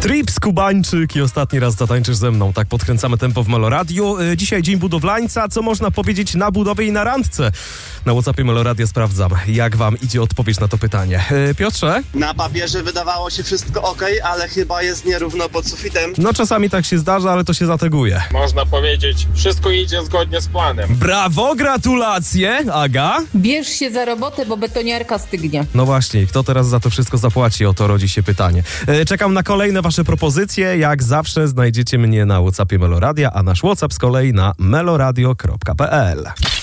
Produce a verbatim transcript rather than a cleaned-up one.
Trips, Kubańczyk i ostatni raz zatańczysz ze mną. Tak podkręcamy tempo w Meloradiu. Dzisiaj dzień budowlańca. Co można powiedzieć na budowie i na randce? Na WhatsAppie Meloradia sprawdzam, jak wam idzie odpowiedź na to pytanie. Piotrze? Na papierze wydawało się wszystko ok, ale chyba jest nierówno pod sufitem. No czasami tak się zdarza, ale to się zateguje. Można powiedzieć, wszystko idzie zgodnie z planem. Brawo, gratulacje! Aga? Bierz się za robotę, bo betoniarka stygnie. No właśnie, kto teraz za to wszystko zapłaci? O to rodzi się pytanie. Czekam na kolejne wasze propozycje. Jak zawsze znajdziecie mnie na WhatsAppie Meloradia, a nasz WhatsApp z kolei na meloradio kropka p l.